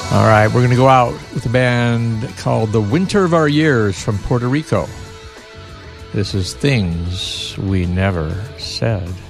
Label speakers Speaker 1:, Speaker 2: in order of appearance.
Speaker 1: All right, we're going to go out with a band called The Winter of Our Years from Puerto Rico. This is Things We Never Said.